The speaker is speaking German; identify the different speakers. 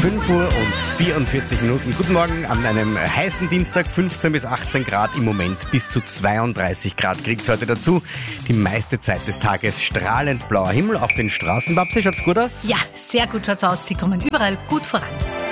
Speaker 1: 5:44. Guten Morgen an einem heißen Dienstag, 15 bis 18 Grad im Moment, bis zu 32 Grad kriegt es heute dazu. Die meiste Zeit des Tages strahlend blauer Himmel auf den Straßen. Babsi, schaut's gut aus?
Speaker 2: Ja, sehr gut schaut's aus. Sie kommen überall gut voran.